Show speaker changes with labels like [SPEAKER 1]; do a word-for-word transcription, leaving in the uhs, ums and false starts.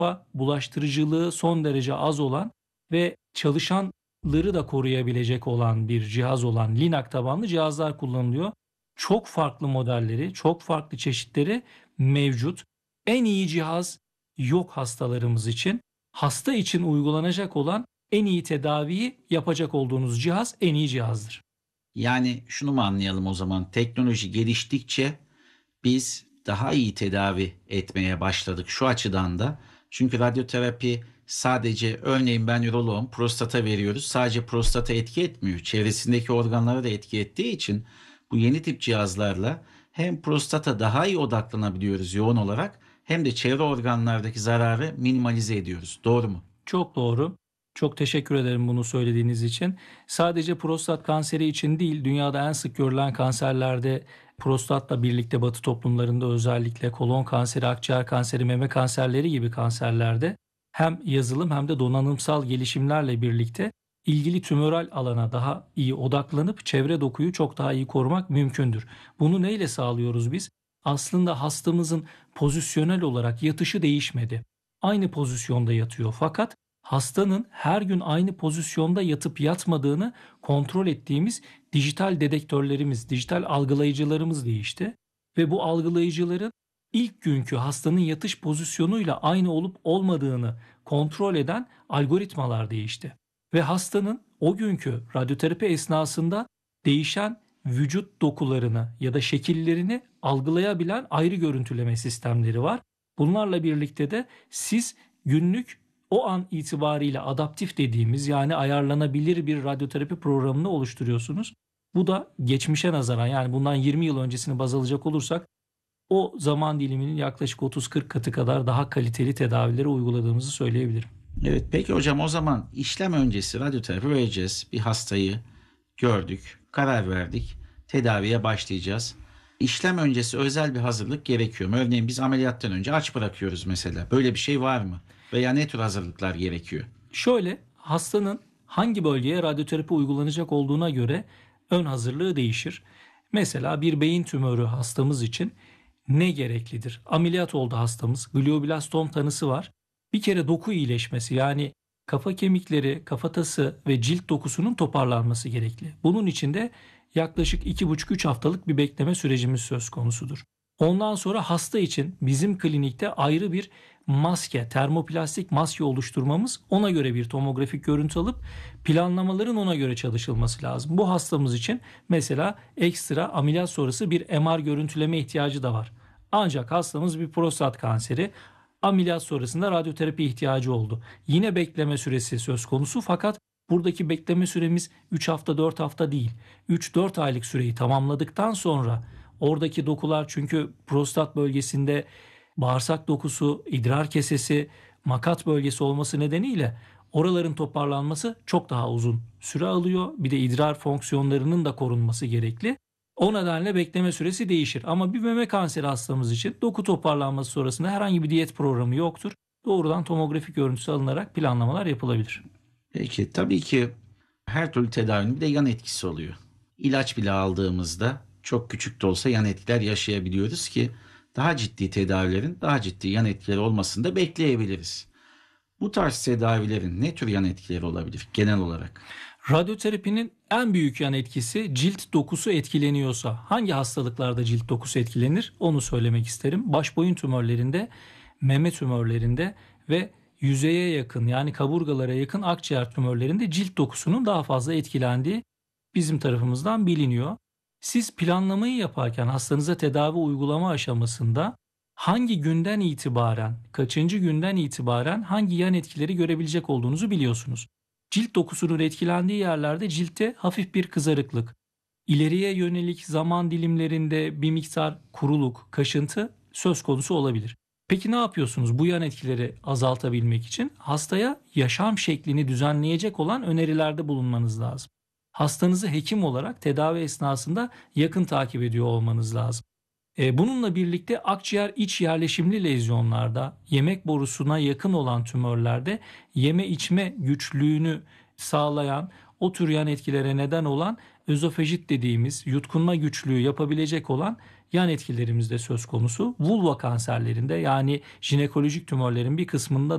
[SPEAKER 1] bulaştırıcılığı son derece az olan ve çalışanları da koruyabilecek olan bir cihaz olan Linac tabanlı cihazlar kullanılıyor. Çok farklı modelleri, çok farklı çeşitleri mevcut. En iyi cihaz yok hastalarımız için. Hasta için uygulanacak olan en iyi tedaviyi yapacak olduğunuz cihaz en iyi cihazdır.
[SPEAKER 2] Yani şunu mu anlayalım o zaman? Teknoloji geliştikçe biz daha iyi tedavi etmeye başladık şu açıdan da. Çünkü radyoterapi sadece örneğin ben üroloğum prostata veriyoruz. Sadece prostata etki etmiyor. Çevresindeki organlara da etki ettiği için bu yeni tip cihazlarla hem prostata daha iyi odaklanabiliyoruz yoğun olarak hem de çevre organlardaki zararı minimalize ediyoruz. Doğru mu?
[SPEAKER 1] Çok doğru. Çok teşekkür ederim bunu söylediğiniz için. Sadece prostat kanseri için değil, dünyada en sık görülen kanserlerde prostatla birlikte Batı toplumlarında özellikle kolon kanseri, akciğer kanseri, meme kanserleri gibi kanserlerde hem yazılım hem de donanımsal gelişimlerle birlikte ilgili tümöral alana daha iyi odaklanıp çevre dokuyu çok daha iyi korumak mümkündür. Bunu neyle sağlıyoruz biz? Aslında hastamızın pozisyonel olarak yatışı değişmedi. Aynı pozisyonda yatıyor fakat hastanın her gün aynı pozisyonda yatıp yatmadığını kontrol ettiğimiz dijital dedektörlerimiz, dijital algılayıcılarımız değişti. Ve bu algılayıcıların ilk günkü hastanın yatış pozisyonuyla aynı olup olmadığını kontrol eden algoritmalar değişti. Ve hastanın o günkü radyoterapi esnasında değişen vücut dokularını ya da şekillerini algılayabilen ayrı görüntüleme sistemleri var. Bunlarla birlikte de siz günlük o an itibariyle adaptif dediğimiz yani ayarlanabilir bir radyoterapi programını oluşturuyorsunuz. Bu da geçmişe nazaran yani bundan yirmi yıl öncesini baz alacak olursak o zaman diliminin yaklaşık otuz kırk katı kadar daha kaliteli tedavileri uyguladığımızı söyleyebilirim.
[SPEAKER 2] Evet, peki hocam o zaman işlem öncesi radyoterapi vereceğiz. Bir hastayı gördük, karar verdik, tedaviye başlayacağız. İşlem öncesi özel bir hazırlık gerekiyor mu? Örneğin biz ameliyattan önce aç bırakıyoruz mesela. Böyle bir şey var mı? Veya ne tür hazırlıklar gerekiyor?
[SPEAKER 1] Şöyle, hastanın hangi bölgeye radyoterapi uygulanacak olduğuna göre ön hazırlığı değişir. Mesela bir beyin tümörü hastamız için ne gereklidir? Ameliyat oldu hastamız, glioblastom tanısı var. Bir kere doku iyileşmesi yani kafa kemikleri, kafatası ve cilt dokusunun toparlanması gerekli. Bunun için de yaklaşık iki buçuk üç haftalık bir bekleme sürecimiz söz konusudur. Ondan sonra hasta için bizim klinikte ayrı bir maske, termoplastik maske oluşturmamız, ona göre bir tomografik görüntü alıp planlamaların ona göre çalışılması lazım. Bu hastamız için mesela ekstra ameliyat sonrası bir M R görüntüleme ihtiyacı da var. Ancak hastamız bir prostat kanseri, ameliyat sonrasında radyoterapi ihtiyacı oldu. Yine bekleme süresi söz konusu fakat buradaki bekleme süremiz üç hafta dört hafta değil. üç dört aylık süreyi tamamladıktan sonra oradaki dokular çünkü prostat bölgesinde bağırsak dokusu, idrar kesesi, makat bölgesi olması nedeniyle oraların toparlanması çok daha uzun süre alıyor. Bir de idrar fonksiyonlarının da korunması gerekli. O nedenle bekleme süresi değişir. Ama bir meme kanseri hastamız için doku toparlanması sonrasında herhangi bir diyet programı yoktur. Doğrudan tomografik görüntüsü alınarak planlamalar yapılabilir.
[SPEAKER 2] Peki tabii ki her türlü tedavinin bir de yan etkisi oluyor. İlaç bile aldığımızda çok küçük de olsa yan etkiler yaşayabiliyoruz ki daha ciddi tedavilerin daha ciddi yan etkileri olmasını da bekleyebiliriz. Bu tarz tedavilerin ne tür yan etkileri olabilir genel olarak?
[SPEAKER 1] Radyoterapinin en büyük yan etkisi cilt dokusu etkileniyorsa hangi hastalıklarda cilt dokusu etkilenir onu söylemek isterim. Baş boyun tümörlerinde, meme tümörlerinde ve yüzeye yakın yani kaburgalara yakın akciğer tümörlerinde cilt dokusunun daha fazla etkilendiği bizim tarafımızdan biliniyor. Siz planlamayı yaparken hastanıza tedavi uygulama aşamasında hangi günden itibaren, kaçıncı günden itibaren hangi yan etkileri görebilecek olduğunuzu biliyorsunuz. Cilt dokusunun etkilendiği yerlerde ciltte hafif bir kızarıklık, ileriye yönelik zaman dilimlerinde bir miktar kuruluk, kaşıntı söz konusu olabilir. Peki ne yapıyorsunuz bu yan etkileri azaltabilmek için? Hastaya yaşam şeklini düzenleyecek olan önerilerde bulunmanız lazım. Hastanızı hekim olarak tedavi esnasında yakın takip ediyor olmanız lazım. E, bununla birlikte akciğer iç yerleşimli lezyonlarda, yemek borusuna yakın olan tümörlerde yeme içme güçlüğünü sağlayan, o tür yan etkilere neden olan özofajit dediğimiz yutkunma güçlüğü yapabilecek olan yan etkilerimiz de söz konusu. Vulva kanserlerinde yani jinekolojik tümörlerin bir kısmında